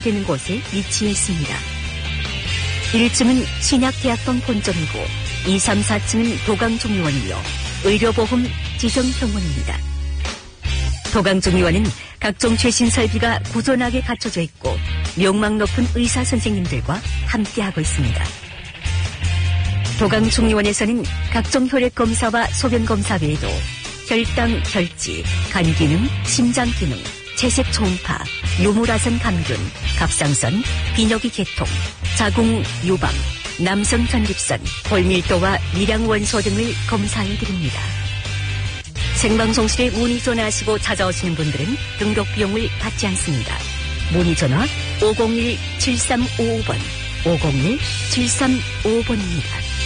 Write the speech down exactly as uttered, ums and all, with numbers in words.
되는 곳에 위치해 있습니다. 일 층은 신약대학병 본점이고 이, 삼, 사 층은 도강중의원이며 의료보험 지정병원입니다. 도강중의원은 각종 최신 설비가 구존하게 갖춰져 있고 명망 높은 의사 선생님들과 함께하고 있습니다. 도강중의원에서는 각종 혈액 검사와 소변 검사 외에도 혈당, 혈지, 간 기능, 심장 기능, 채색 초음파, 요물화선 감균, 갑상선, 비뇨기 계통, 자궁 유방, 남성 전립선, 골밀도와 미량 원소 등을 검사해 드립니다. 생방송실에 문의 전화하시고 찾아오시는 분들은 등록 비용을 받지 않습니다. 문의 전화 오공일 칠삼오오 번, 오공일 칠삼오오 번입니다.